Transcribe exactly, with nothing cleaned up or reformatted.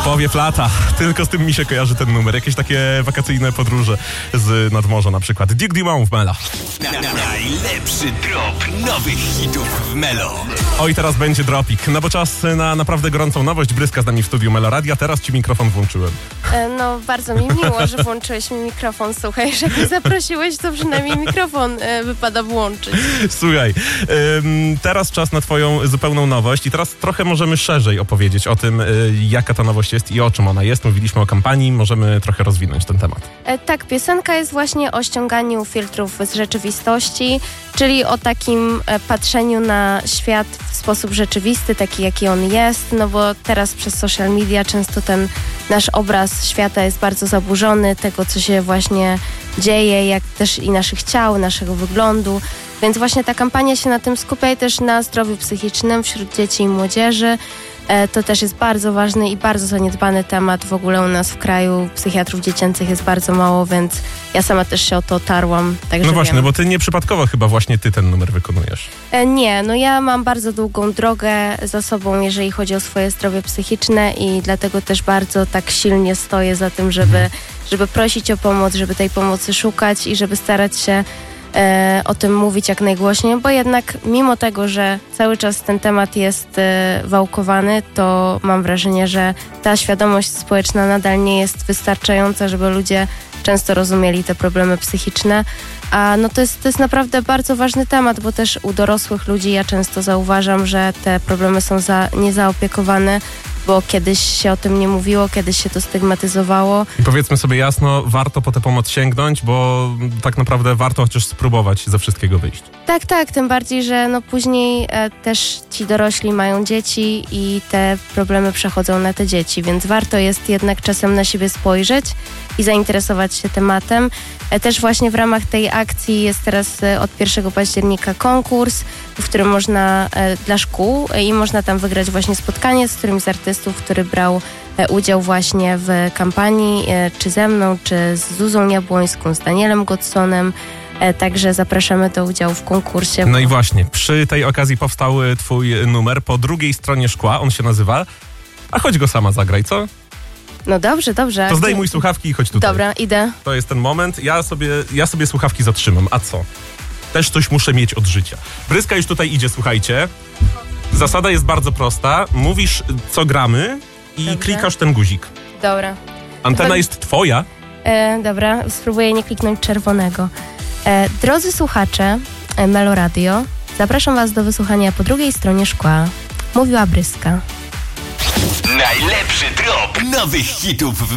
Powiew lata. Tylko z tym mi się kojarzy ten numer. Jakieś takie wakacyjne podróże z nadmorza na przykład. Duke Dumont w Melo. Na, na, najlepszy drop nowych hitów w Melo. Oj, teraz będzie dropik. No bo czas na naprawdę gorącą nowość. Bryska z nami w studiu Melo Radia. Teraz ci mikrofon włączyłem. E, no, bardzo mi miło, że włączyłeś mi mikrofon. Słuchaj, że jak mnie zaprosiłeś, to przynajmniej mikrofon e, wypada włączyć. Słuchaj, ym, teraz czas na twoją zupełną nowość i teraz trochę możemy szerzej opowiedzieć o tym, y, jaka ta nowość jest i o czym ona jest. Mówiliśmy o kampanii, możemy trochę rozwinąć ten temat. E, tak, piosenka jest właśnie o ściąganiu filtrów z rzeczywistości, czyli o takim e, patrzeniu na świat w sposób rzeczywisty, taki jaki on jest, no bo teraz przez social media często ten nasz obraz świata jest bardzo zaburzony, tego co się właśnie dzieje, jak też i naszych ciał, naszego wyglądu. Więc właśnie ta kampania się na tym skupia i też na zdrowiu psychicznym wśród dzieci i młodzieży. E, to też jest bardzo ważny i bardzo zaniedbany temat. W ogóle u nas w kraju psychiatrów dziecięcych jest bardzo mało, więc ja sama też się o to otarłam. Także no właśnie, wiem. bo ty nieprzypadkowo chyba właśnie ty ten numer wykonujesz. E, nie, no ja mam bardzo długą drogę za sobą, jeżeli chodzi o swoje zdrowie psychiczne i dlatego też bardzo tak silnie stoję za tym, żeby, żeby prosić o pomoc, żeby tej pomocy szukać i żeby starać się E, o tym mówić jak najgłośniej, bo jednak mimo tego, że cały czas ten temat jest e, wałkowany, to mam wrażenie, że ta świadomość społeczna nadal nie jest wystarczająca, żeby ludzie często rozumieli te problemy psychiczne, a no to jest, to jest naprawdę bardzo ważny temat, bo też u dorosłych ludzi ja często zauważam, że te problemy są za, niezaopiekowane, bo kiedyś się o tym nie mówiło, kiedyś się to stygmatyzowało. I powiedzmy sobie jasno, warto po tę pomoc sięgnąć, bo tak naprawdę warto chociaż spróbować ze wszystkiego wyjść. Tak, tak, tym bardziej, że no później e, też ci dorośli mają dzieci i te problemy przechodzą na te dzieci, więc warto jest jednak czasem na siebie spojrzeć i zainteresować się tematem. E, też właśnie w ramach tej akcji jest teraz e, od pierwszego października konkurs, w którym można e, dla szkół e, i można tam wygrać właśnie spotkanie z którymś z artystów, który brał e, udział właśnie w kampanii, e, czy ze mną, czy z Zuzą Jabłońską, z Danielem Godsonem. E, także zapraszamy do udziału w konkursie. No i właśnie, przy tej okazji powstał twój numer po drugiej stronie szkła, on się nazywa. A chodź go sama zagraj, co? No dobrze, dobrze. To zdejmuj słuchawki i chodź tutaj. Dobra, idę. To jest ten moment. Ja sobie, ja sobie słuchawki zatrzymam. A co? Też coś muszę mieć od życia. Bryska już tutaj idzie, słuchajcie. Zasada jest bardzo prosta. Mówisz, co gramy i Dobrze. klikasz ten guzik. Dobra. Antena To- jest twoja. E, dobra, spróbuję nie kliknąć czerwonego. E, drodzy słuchacze e, Melo Radio, zapraszam was do wysłuchania po drugiej stronie szkła. Mówiła Bryska. Najlepszy drop nowych hitów w